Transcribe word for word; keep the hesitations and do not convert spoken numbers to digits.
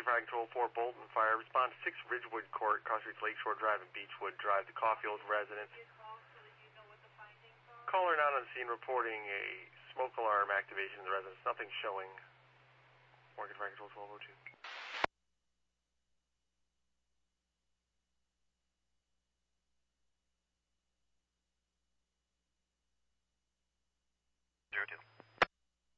Fire Control four, Bolton Fire. Respond to six Ridgewood Court, Cross Streets, Lakeshore Drive, and Beechwood Drive, the Caulfield residence. Caller not on the scene reporting a smoke alarm activation in the residence. Nothing showing. Morgan Fire Control twelve oh two. Zero two.